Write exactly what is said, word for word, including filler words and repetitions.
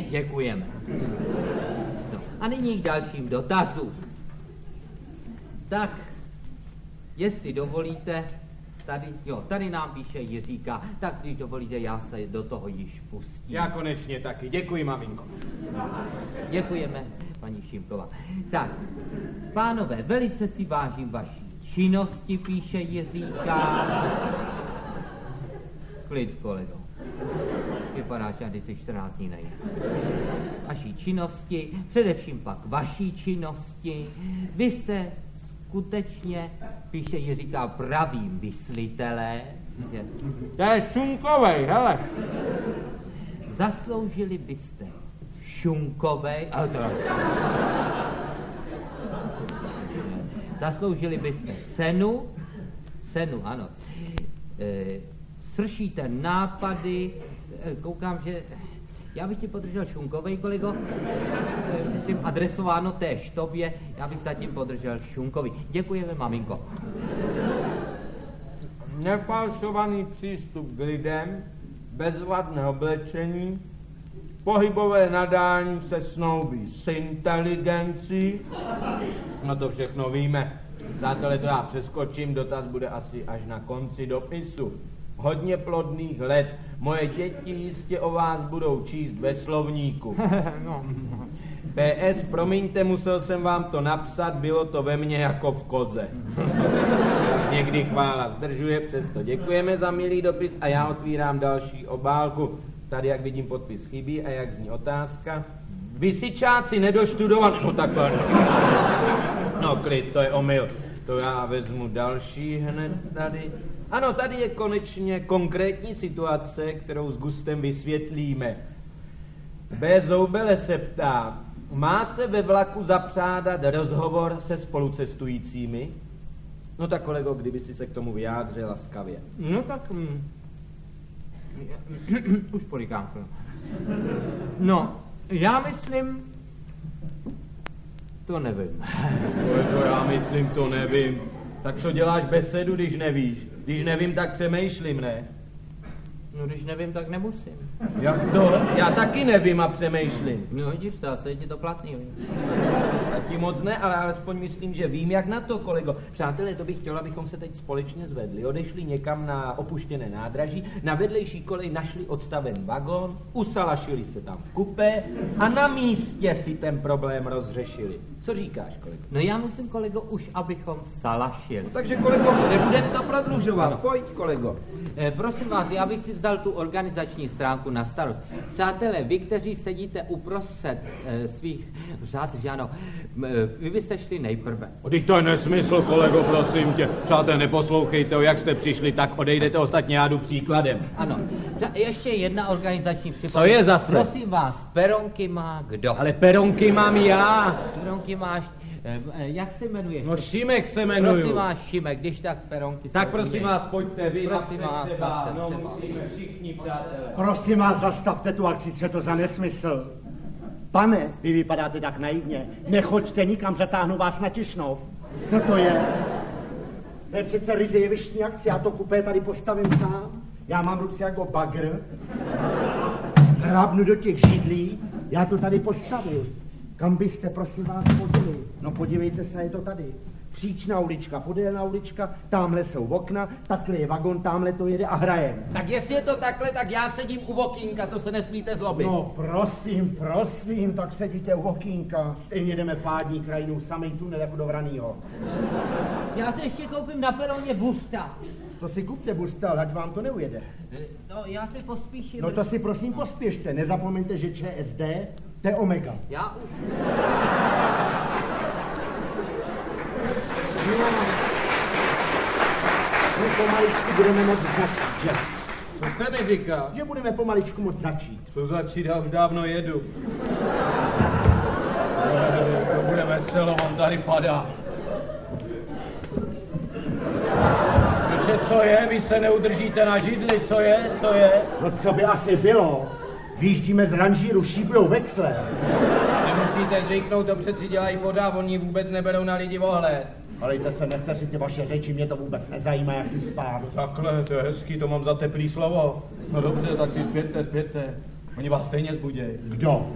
děkujeme. No, a nyní k dalším dotazům. Tak, jestli dovolíte, tady, jo, tady nám píše Jiříka, tak když dovolíte, já se do toho již pustím. Já konečně taky, děkuji, maminko. Děkujeme, paní Šimková. Tak, pánové, velice si vážím vaší činnosti, píše Jiříka. Klid, kolego. Vypadá, že ty si čtrnáct dní nejde. Vaší činnosti, především pak vaší činnosti. Vy jste skutečně, píše Jiříka, pravým myslitelé. To je šunkovej, hele. Zasloužili byste šunkovej, ale teda, zasloužili byste cenu, cenu, ano. E, sršíte nápady, e, koukám, že já bych ti podržel šunkovej, kolego, e, myslím adresováno též tobě, já bych zatím podržel šunkový. Děkujeme, maminko. Nefalšovaný přístup k lidem, bezvadné oblečení, pohybové nadání se snoubí s inteligencí. No to všechno víme. Přátelé, to já přeskočím, dotaz bude asi až na konci dopisu. Hodně plodných let. Moje děti jistě o vás budou číst ve slovníku. No. P S, promiňte, musel jsem vám to napsat, bylo to ve mně jako v koze. Někdy chvála zdržuje, přesto děkujeme za milý dopis a já otvírám další obálku. Tady, jak vidím, podpis chybí a jak zní otázka. Vysičáci nedoštudovaní. No takhle. No klid, to je omyl. To já vezmu další hned tady. Ano, tady je konečně konkrétní situace, kterou s gustem vysvětlíme. B. Zoubele se ptá, má se ve vlaku zapřádat rozhovor se spolucestujícími? No tak, kolego, kdyby si se k tomu vyjádřil laskavě. No tak... Hm. Už polikám. No, já myslím... To nevím. Kolego, já myslím, to nevím. Tak co děláš besedu, když nevíš? Když nevím, tak přemýšlím, ne? No, když nevím, tak nemusím. Jak to? Já taky nevím a přemýšlím. No, vidíš to, asi je ti to platný. A ti moc ne, ale alespoň myslím, že vím, jak na to, kolego. Přátelé, to bych chtěl, abychom se teď společně zvedli. Odešli někam na opuštěné nádraží, na vedlejší kolej našli odstavený vagón, usalašili se tam v kupé a na místě si ten problém rozřešili. Co říkáš, kolego? No já myslím, kolego, už abychom salašili. No, takže, kolego, nebudeme to prodlužovat. No. Pojď, kolego. Eh, prosím vás, já bych si vzal tu organizační stránku na starost. Přátelé, vy, kteří sedíte uprostřed eh, svých řad, že ano, eh, vy byste šli nejprve. Teď to je nesmysl, kolego, prosím tě. Přátelé, neposlouchejte, jak jste přišli, tak odejdete, ostatně já jdu příkladem. Ano, ještě jedna organizační připomínka. Co je zase? Prosím vás, peronky má kdo? Ale peronky mám já. Peronky máš, eh, jak se jmenuješ? No Šimek se jmenuju. Prosím vás, Šimek, když tak peronky. Tak prosím vás, pojďte vy, prosím vás, třeba, no musíme všichni, přátelé. Prosím vás, zastavte tu akci, co je to za nesmysl. Pane, vy vypadáte tak naivně. Nechoďte nikam, zatáhnu vás na Tišnov. Co to je? To je přece ryze jevištní akce, já to kupé tady postavím sám. Já mám ruce jako bagr. Hrábnu do těch židlí, já to tady postavím. Kam byste, prosím vás, chodili? No podívejte se, je to tady. Příčná ulička, podélná ulička, tamhle jsou okna, takhle je vagon, tamhle to jede a hrajem. Tak jestli je to takhle, tak já sedím u okýnka, to se nesmíte zlobit. No prosím, prosím, tak sedíte u okýnka. Stejně jdeme pádní krajinou, samej tunel jako do Vranýho. Já se ještě koupím na peroně busta. To si kupte busta, ať vám to neujede. No, já si pospíším. No to si prosím pospěšte, nezapomeňte, že ČSD, to je Omega. Já už... My pomaličku budeme moc začít, že? Co jste mi říkal? Že budeme pomaličku moc začít. Co začít, já už dávno jedu. To bude veselo, on tady padá. Protože co je? Vy se neudržíte na židli, co je? Co je? No co by asi bylo? Vyjíždíme z ranžíru, šíplou vexle. Nemusíte zvyknout, to přeci dělají voda, oni vůbec neberou na lidi ohled. Alejte se, nechte si ty vaše řeči, mě to vůbec nezajímá, jak chci spát. Takhle, to je hezký, to mám za teplý slovo. No dobře, tak si zpěte, zpěte. Oni vás stejně zbudějí. Kdo?